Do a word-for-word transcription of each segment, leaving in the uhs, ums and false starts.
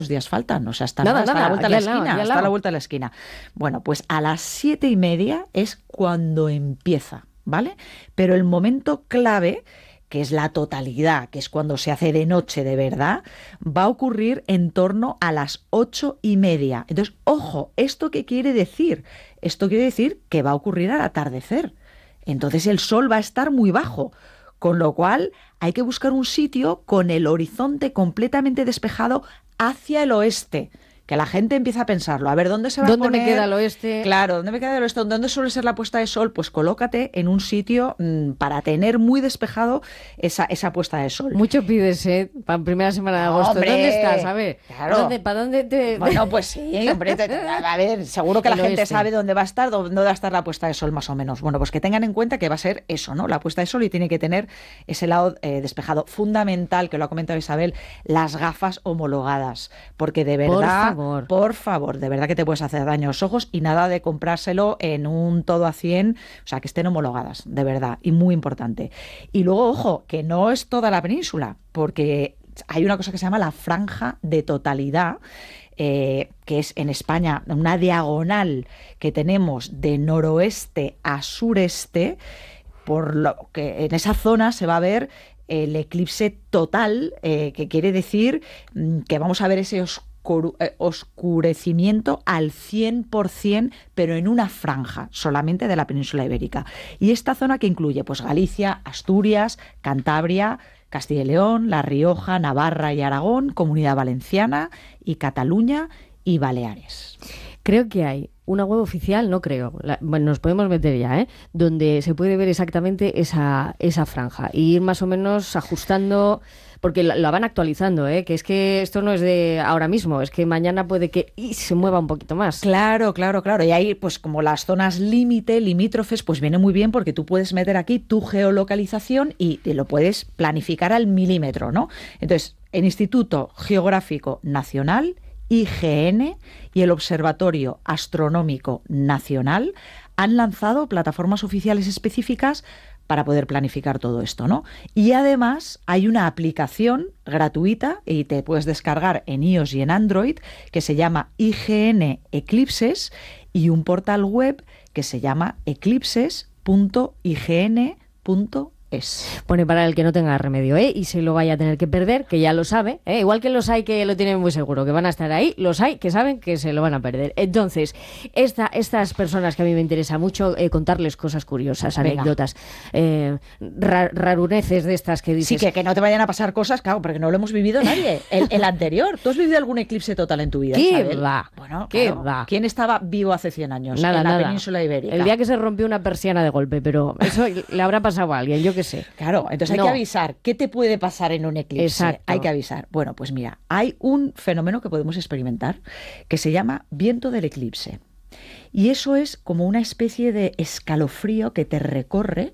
días faltan, o sea, está, nada, está nada, a la vuelta de la aquí al lado, esquina, aquí al está a lado. la vuelta de la esquina. Bueno, pues a las siete y media es cuando empieza, ¿vale? Pero el momento clave, que es la totalidad, que es cuando se hace de noche de verdad, va a ocurrir en torno a las ocho y media. Entonces, ojo, ¿esto qué quiere decir? Esto quiere decir que va a ocurrir al atardecer. Entonces el sol va a estar muy bajo, con lo cual hay que buscar un sitio con el horizonte completamente despejado hacia el oeste. Que la gente empieza a pensarlo. A ver, ¿dónde se va ¿Dónde a poner? me queda el oeste? Claro, ¿dónde me queda el oeste? ¿Dónde suele ser la puesta de sol? Pues colócate en un sitio mmm, para tener muy despejado esa, esa puesta de sol. Mucho pides, ¿eh? Para primera semana de agosto. ¡Hombre! ¿Dónde estás? A ver. Claro. ¿Dónde, ¿Para dónde te...? Bueno, pues sí, hombre. Te, te, a ver, seguro que la El gente oeste. sabe dónde va a estar, dónde va a estar la puesta de sol más o menos. Bueno, pues que tengan en cuenta que va a ser eso, ¿no? La puesta de sol y tiene que tener ese lado eh, despejado. Fundamental, que lo ha comentado Isabel, las gafas homologadas. Porque de verdad... Por favor. Por favor. De verdad que te puedes hacer daño a los ojos y nada de comprárselo en un todo a cien, o sea, que estén homologadas, de verdad, y muy importante. Y luego, ojo, que no es toda la península, porque hay una cosa que se llama la franja de totalidad, eh, que es en España una diagonal que tenemos de noroeste a sureste, por lo que en esa zona se va a ver el eclipse total, eh, que quiere decir mm, que vamos a ver ese oscuro oscurecimiento al cien por ciento, pero en una franja solamente de la península ibérica. Y esta zona que incluye pues Galicia, Asturias, Cantabria, Castilla y León, La Rioja, Navarra y Aragón, Comunidad Valenciana y Cataluña y Baleares. Creo que hay una web oficial, no creo, la, bueno, nos podemos meter ya, ¿eh? Donde se puede ver exactamente esa, esa franja y ir más o menos ajustando, porque la, la van actualizando, ¿eh? Que es que esto no es de ahora mismo, es que mañana puede que y se mueva un poquito más. Claro, claro, claro. Y ahí, pues como las zonas límite, limítrofes, pues viene muy bien porque tú puedes meter aquí tu geolocalización y te lo puedes planificar al milímetro, ¿no? Entonces, el Instituto Geográfico Nacional, I G N, y el Observatorio Astronómico Nacional han lanzado plataformas oficiales específicas para poder planificar todo esto, ¿no? Y además hay una aplicación gratuita y te puedes descargar en iOS y en Android que se llama I G N Eclipses y un portal web que se llama eclipses punto i g n punto es. Pone para el que no tenga remedio, ¿eh? Y se lo vaya a tener que perder, que ya lo sabe, ¿eh? Igual que los hay que lo tienen muy seguro, que van a estar ahí, los hay que saben que se lo van a perder. Entonces, esta, estas personas que a mí me interesa mucho eh, contarles cosas curiosas, Venga. anécdotas, eh, ra raruneces de estas que dices. Sí, que, que no te vayan a pasar cosas, claro, porque no lo hemos vivido nadie. El, el anterior. ¿Tú has vivido algún eclipse total en tu vida, ¿Qué Isabel? va? Bueno, ¿Qué claro. va? ¿Quién estaba vivo hace cien años Nada, en la nada. península ibérica? El día que se rompió una persiana de golpe, pero eso le habrá pasado a alguien, yo qué sé. Claro, entonces hay No. que avisar. ¿Qué te puede pasar en un eclipse? Exacto. Hay que avisar. Bueno, pues mira, hay un fenómeno que podemos experimentar que se llama viento del eclipse. Y eso es como una especie de escalofrío que te recorre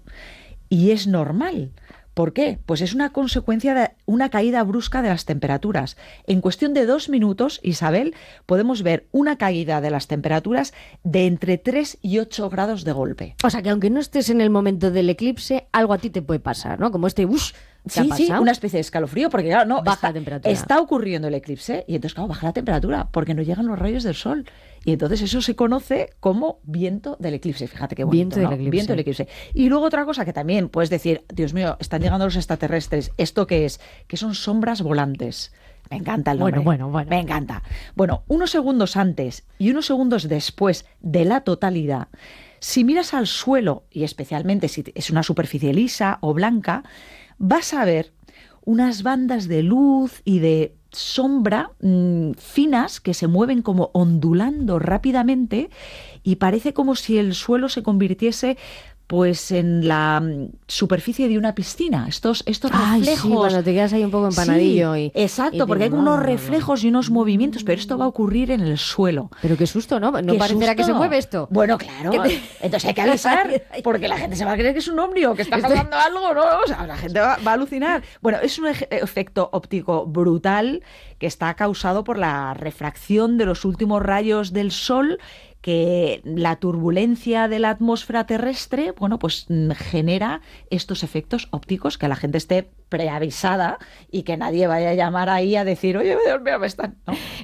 y es normal. ¿Por qué? Pues es una consecuencia de una caída brusca de las temperaturas. En cuestión de dos minutos, Isabel, podemos ver una caída de las temperaturas de entre tres y ocho grados de golpe. O sea, que aunque no estés en el momento del eclipse, algo a ti te puede pasar, ¿no? Como este ush, ¿te ha Sí, sí, pasado? una especie de escalofrío, porque claro, no, Baja está, la temperatura. está ocurriendo el eclipse y entonces, claro, baja la temperatura porque no llegan los rayos del sol. Y entonces eso se conoce como viento del eclipse. Fíjate qué bonito, Viento del ¿no? eclipse. Viento del eclipse. Y luego otra cosa que también puedes decir, Dios mío, están llegando los extraterrestres. ¿Esto qué es? Que son sombras volantes. Me encanta el nombre. Bueno, bueno, bueno. Me encanta. Bueno, unos segundos antes y unos segundos después de la totalidad, si miras al suelo, y especialmente si es una superficie lisa o blanca, vas a ver unas bandas de luz y de sombra mmm, finas que se mueven como ondulando rápidamente y parece como si el suelo se convirtiese pues en la mm, superficie de una piscina, estos, estos Ay, reflejos. sí, cuando te quedas ahí un poco empanadillo. Sí, y, exacto, y porque hay digo, unos no, no, no. reflejos y unos movimientos, pero esto va a ocurrir en el suelo. Pero qué susto, ¿no? No ¡Qué parecerá que se susto! mueve esto. Bueno, claro. ¿Qué te- Entonces hay que avisar, porque la gente se va a creer que es un ovni o que está Estoy- pasando algo, ¿no? O sea, la gente va, va a alucinar. Bueno, es un eje- efecto óptico brutal que está causado por la refracción de los últimos rayos del sol, que la turbulencia de la atmósfera terrestre, bueno, pues mm, genera estos efectos ópticos, que la gente esté preavisada y que nadie vaya a llamar ahí a decir, oye, Dios mío, me están... ¿no?